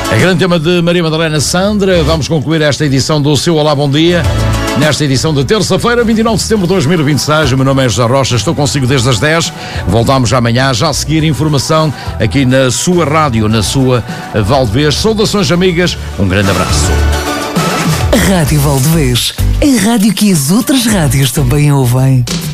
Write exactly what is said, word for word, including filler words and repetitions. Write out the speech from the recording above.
A grande tema de Maria Madalena Sandra. Vamos concluir esta edição do seu Olá, Bom Dia. Nesta edição de terça-feira, vinte e nove de setembro de dois mil e vinte e seis. O meu nome é José Rocha, estou consigo desde as dez. Voltamos amanhã, já a seguir informação aqui na sua rádio, na sua Valdevez. Saudações, amigas, um grande abraço. Rádio Valdevez, a rádio que as outras rádios também ouvem.